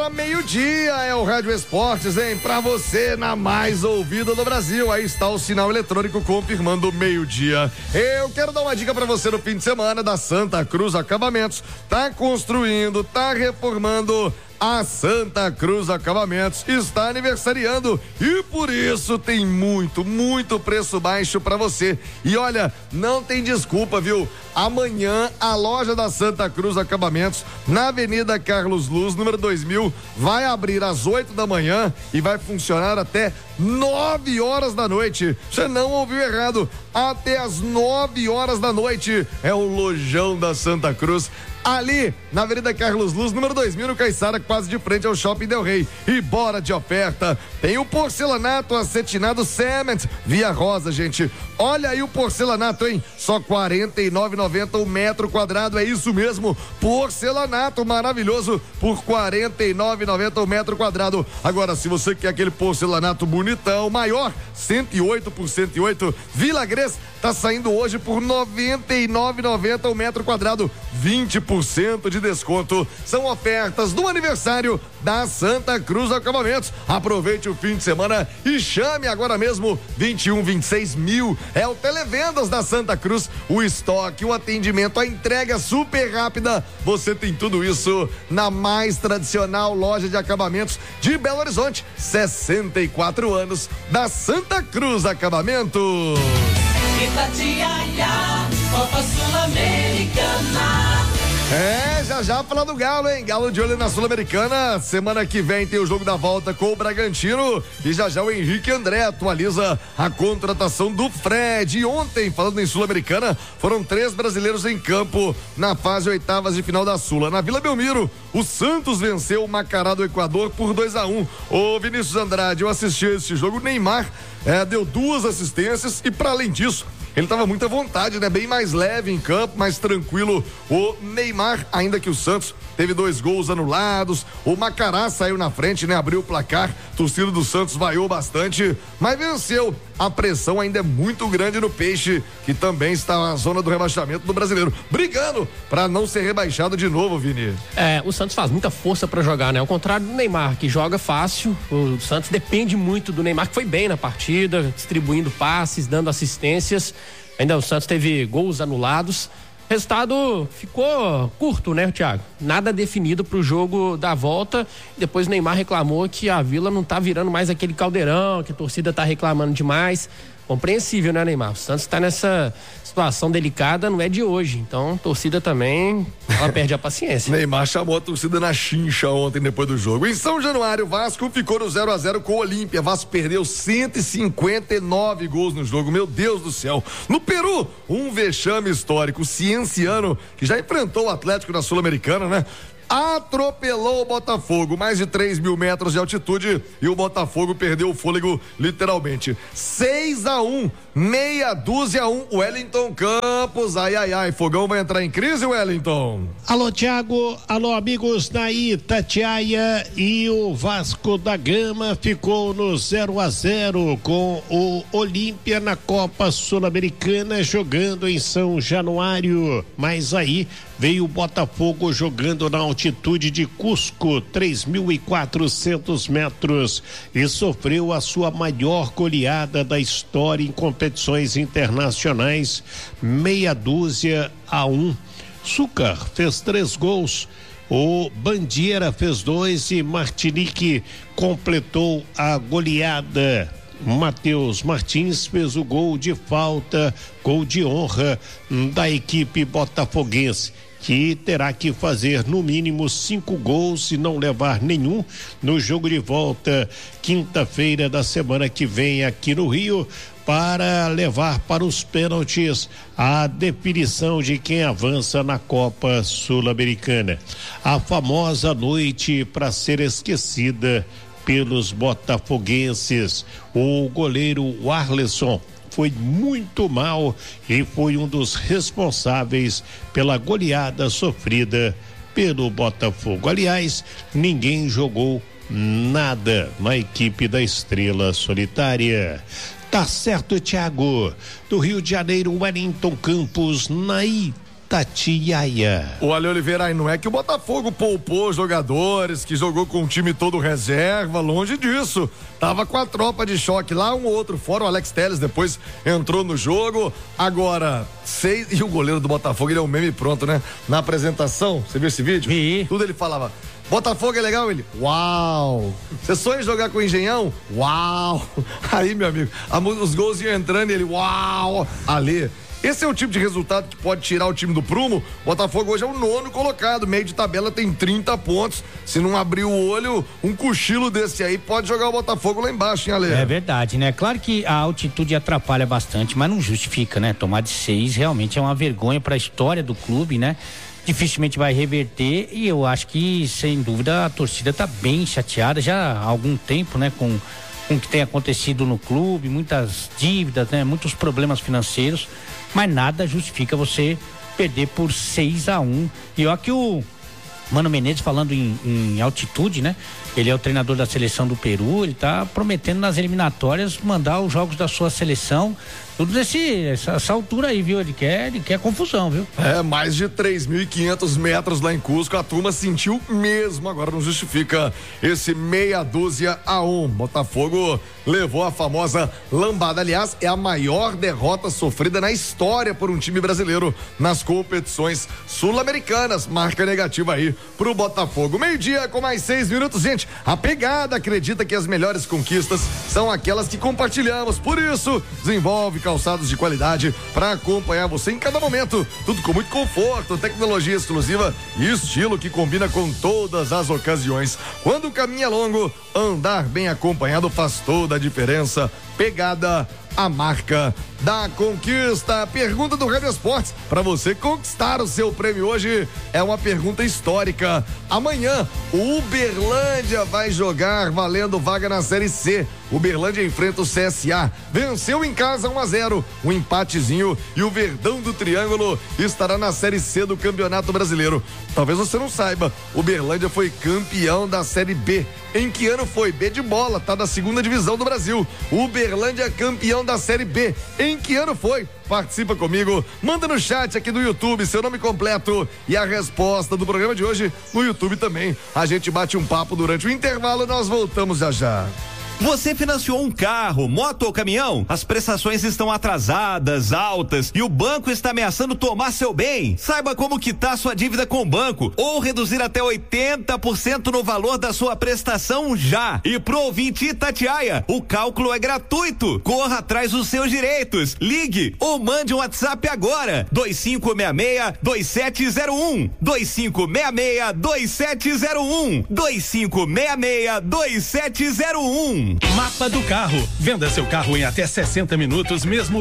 Agora meio-dia é o Rádio Esportes, hein? Pra você na mais ouvida do Brasil. Aí está o sinal eletrônico confirmando meio-dia. Eu quero dar uma dica pra você no fim de semana da Santa Cruz Acabamentos. Tá construindo, tá reformando. A Santa Cruz Acabamentos está aniversariando e por isso tem muito preço baixo para você. E olha, não tem desculpa, viu? Amanhã a loja da Santa Cruz Acabamentos na Avenida Carlos Luz, número 2000, vai abrir às 8 da manhã e vai funcionar até 9 horas da noite. Você não ouviu errado, até às 9 horas da noite é o lojão da Santa Cruz. Ali, na Avenida Carlos Luz, número 2000, no Caiçara, quase de frente ao Shopping Del Rey. E bora de oferta. Tem o porcelanato acetinado Cement Via Rosa, gente. Olha aí o porcelanato, hein? Só R$ 49,90 o metro quadrado. É isso mesmo. Porcelanato maravilhoso por R$ 49,90 o metro quadrado. Agora, se você quer aquele porcelanato bonitão, maior, 108 por 108, Vila Gres, tá saindo hoje por R$ 99,90 o metro quadrado. 20% de desconto. São ofertas do aniversário da Santa Cruz Acabamentos. Aproveite o fim de semana e chame agora mesmo 2126.000. É o Televendas da Santa Cruz. O estoque, o atendimento, a entrega super rápida. Você tem tudo isso na mais tradicional loja de acabamentos de Belo Horizonte. 64 anos da Santa Cruz Acabamentos. Itatiaia, Copa Sul-Americana. Já falar do Galo, hein? Galo de olho na Sul-Americana. Semana que vem tem o jogo da volta com o Bragantino. E já o Henrique André atualiza a contratação do Fred. E ontem, falando em Sul-Americana, foram 3 brasileiros em campo na fase oitavas de final da Sula. Na Vila Belmiro, o Santos venceu o Macará do Equador por 2-1. Ô Vinícius Andrade, eu assisti esse jogo. O Neymar deu 2 assistências e, para além disso, ele estava muito à vontade, né? Bem mais leve em campo, mais tranquilo. O Neymar, ainda que o Santos teve 2 gols anulados. O Macará saiu na frente, né? Abriu o placar. Torcida do Santos vaiou bastante, mas venceu. A pressão ainda é muito grande no Peixe, que também está na zona do rebaixamento do Brasileiro, brigando para não ser rebaixado de novo, Vini. O Santos faz muita força para jogar, né? Ao contrário do Neymar, que joga fácil. O Santos depende muito do Neymar, que foi bem na partida, distribuindo passes, dando assistências. Ainda o Santos teve gols anulados. O resultado ficou curto, né, Thiago? Nada definido pro jogo da volta. Depois o Neymar reclamou que a Vila não tá virando mais aquele caldeirão, que a torcida tá reclamando demais. Compreensível, né, Neymar? O Santos tá nessa situação delicada, não é de hoje. Então, a torcida também, ela perde a paciência. Neymar chamou a torcida na chincha ontem, depois do jogo. Em São Januário, o Vasco ficou no 0-0 com o Olímpia. Vasco perdeu 159 gols no jogo, meu Deus do céu. No Peru, um vexame histórico. O Cienciano, que já enfrentou o Atlético na Sul-Americana, né? Atropelou o Botafogo, mais de 3 mil metros de altitude, e o Botafogo perdeu o fôlego literalmente. 6-1, meia dúzia a 1. Wellington Campos, ai, Fogão vai entrar em crise, Wellington. Alô, Thiago, alô, amigos da Itatiaia, e o Vasco da Gama ficou no 0-0 com o Olímpia na Copa Sul-Americana, jogando em São Januário, mas aí veio o Botafogo jogando na altitude de Cusco, 3.400 metros, e sofreu a sua maior goleada da história em competições internacionais, 6-1. Succar fez 3 gols, o Bandeira fez 2 e Martinique completou a goleada. Matheus Martins fez o gol de falta, gol de honra da equipe botafoguense, que terá que fazer no mínimo 5 gols e não levar nenhum no jogo de volta quinta-feira da semana que vem aqui no Rio, para levar para os pênaltis a definição de quem avança na Copa Sul-Americana. A famosa noite para ser esquecida pelos botafoguenses. O goleiro Arleson foi muito mal e foi um dos responsáveis pela goleada sofrida pelo Botafogo. Aliás, ninguém jogou nada na equipe da Estrela Solitária. Tá certo, Thiago. Do Rio de Janeiro, Wellington Campos, na Itatiaia. O Ale Oliveira, aí não é que o Botafogo poupou jogadores, que jogou com o time todo reserva, longe disso. Tava com a tropa de choque lá, um ou outro fora, o Alex Telles depois entrou no jogo. Agora, 6, e o goleiro do Botafogo, ele é um meme pronto, né? Na apresentação, você viu esse vídeo? Vi. Tudo ele falava, Botafogo é legal, ele, uau. Você sonha em jogar com o Engenhão? Uau. Aí, meu amigo, os gols iam entrando e ele, uau. Ali. Esse é o tipo de resultado que pode tirar o time do prumo. O Botafogo hoje é o 9º colocado, meio de tabela tem 30 pontos. Se não abrir o olho, um cochilo desse aí pode jogar o Botafogo lá embaixo, hein, Ale? É verdade, né? Claro que a altitude atrapalha bastante, mas não justifica, né? Tomar de 6 realmente é uma vergonha para a história do clube, né? Dificilmente vai reverter e eu acho que, sem dúvida, a torcida tá bem chateada já há algum tempo, né? Com o que tem acontecido no clube, muitas dívidas, né? Muitos problemas financeiros, mas nada justifica você perder por 6-1. E olha que o Mano Menezes, falando em altitude, né? Ele é o treinador da seleção do Peru, ele tá prometendo nas eliminatórias mandar os jogos da sua seleção tudo essa altura aí, viu? Ele quer confusão, viu? É, mais de 3.500 metros lá em Cusco, a turma sentiu mesmo, agora não justifica esse 6-1. Botafogo levou a famosa lambada, aliás, é a maior derrota sofrida na história por um time brasileiro nas competições sul-americanas, marca negativa aí pro Botafogo. 12:00 com mais 6 minutos, gente, a pegada acredita que as melhores conquistas são aquelas que compartilhamos, por isso, desenvolve calçados de qualidade para acompanhar você em cada momento. Tudo com muito conforto, tecnologia exclusiva e estilo que combina com todas as ocasiões. Quando o caminho é longo, andar bem acompanhado faz toda a diferença. Pegada, a marca da conquista. A pergunta do Rádio Esportes para você conquistar o seu prêmio hoje é uma pergunta histórica. Amanhã o Uberlândia vai jogar valendo vaga na Série C. O Uberlândia enfrenta o CSA, venceu em casa 1-0, um empatezinho, e o Verdão do Triângulo estará na Série C do Campeonato Brasileiro. Talvez você não saiba, o Uberlândia foi campeão da Série B. Em que ano foi? B de bola, tá da 2ª divisão do Brasil. O Uberlândia campeão da Série B. Em que ano foi? Participa comigo, manda no chat aqui do YouTube seu nome completo e a resposta do programa de hoje no YouTube também. A gente bate um papo durante o intervalo e nós voltamos já já. Você financiou um carro, moto ou caminhão? As prestações estão atrasadas, altas e o banco está ameaçando tomar seu bem? Saiba como quitar sua dívida com o banco ou reduzir até 80% no valor da sua prestação já. E pro ouvinte Itatiaia, o cálculo é gratuito. Corra atrás dos seus direitos. Ligue ou mande um WhatsApp agora. 2566-2701. 2566-2701. 2566-2701. Mapa do Carro. Venda seu carro em até 60 minutos, mesmo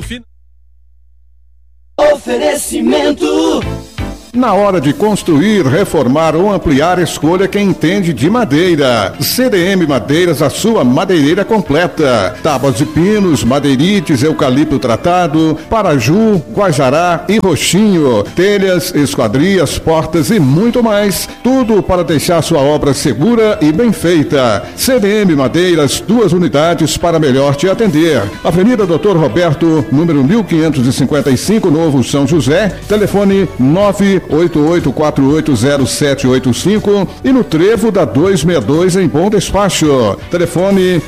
Oferecimento. Na hora de construir, reformar ou ampliar, escolha quem entende de madeira. CDM Madeiras, a sua madeireira completa. Tábuas de pinos, madeirites, eucalipto tratado, paraju, guajará e roxinho. Telhas, esquadrias, portas e muito mais. Tudo para deixar sua obra segura e bem feita. CDM Madeiras, 2 unidades para melhor te atender. Avenida Doutor Roberto, número 1555, Novo São José. Telefone 988480785 e no Trevo da 262 em Bom Despacho. Telefone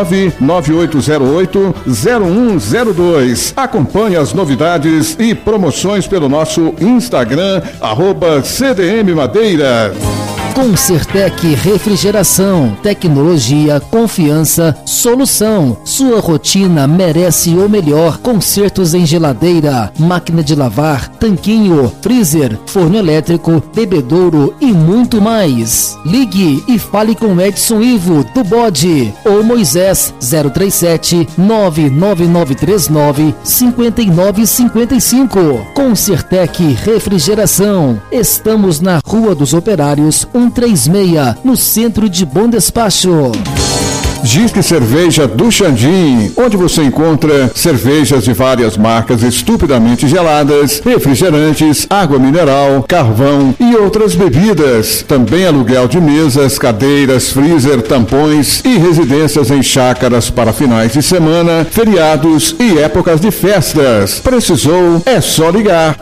998080102. Acompanhe as novidades e promoções pelo nosso Instagram, @CDM Madeira. Concertec Refrigeração, tecnologia, confiança, solução. Sua rotina merece o melhor. Consertos em geladeira, máquina de lavar, tanquinho, freezer, forno elétrico, bebedouro e muito mais. Ligue e fale com Edson Ivo do Bode ou Moisés 037 99939 5955. Concertec Refrigeração. Estamos na Rua dos Operários 136, no centro de Bom Despacho. Disque Cerveja do Xandim, onde você encontra cervejas de várias marcas estupidamente geladas, refrigerantes, água mineral, carvão e outras bebidas. Também aluguel de mesas, cadeiras, freezer, tampões e residências em chácaras para finais de semana, feriados e épocas de festas. Precisou? É só ligar.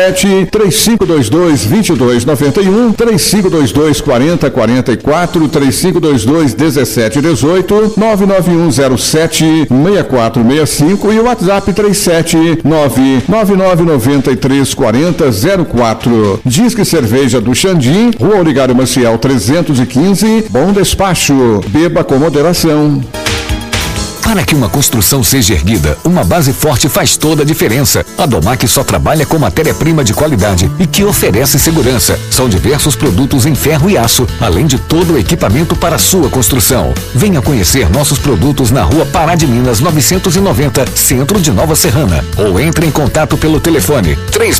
37-3522-2291, 3522-4044, 3522-1718, 99107-6465 e o WhatsApp 379-9993-4004. Disque Cerveja do Xandim, Rua Oligário Maciel 315, Bom Despacho. Beba com moderação. Para que uma construção seja erguida, uma base forte faz toda a diferença. A Domac só trabalha com matéria-prima de qualidade e que oferece segurança. São diversos produtos em ferro e aço, além de todo o equipamento para sua construção. Venha conhecer nossos produtos na Rua Pará de Minas 990, Centro de Nova Serrana. Ou entre em contato pelo telefone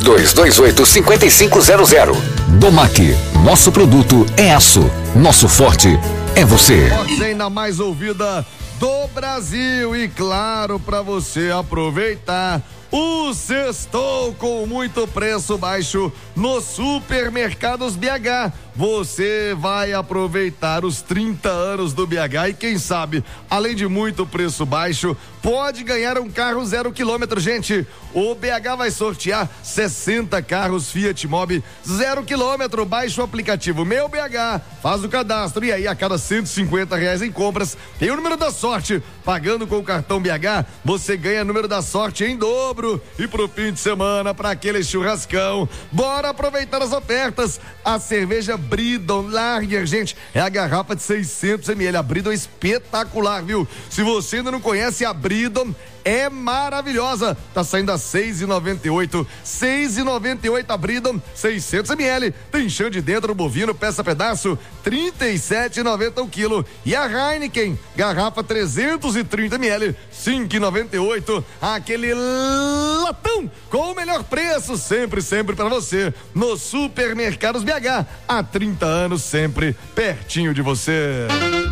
3228-5500. Domac, nosso produto é aço. Nosso forte é você. Ainda mais ouvida do Brasil e claro, para você aproveitar o sextou com muito preço baixo nos supermercados BH. Você vai aproveitar os 30 anos do BH e quem sabe, além de muito preço baixo, pode ganhar um carro 0 km, gente. O BH vai sortear 60 carros Fiat Mobi 0 km. Baixe o aplicativo Meu BH, faz o cadastro e aí a cada R$150 em compras tem o número da sorte. Pagando com o cartão BH, você ganha número da sorte em dobro. E pro fim de semana, para aquele churrascão, bora aproveitar as ofertas. A cerveja Bridon Lager, gente, é a garrafa de 600 ml. A Bridon é espetacular, viu? Se você ainda não conhece a Bridon, é maravilhosa. Tá saindo a R$6,98. R$6,98 a Bridon, 600 ml. Tem chão de dentro, bovino, peça pedaço, R$37,90 o quilo. E a Heineken, garrafa 330 ml, R$5,98. Aquele latão com o melhor preço, sempre para você. Nos supermercados BH, há 30 anos, sempre pertinho de você.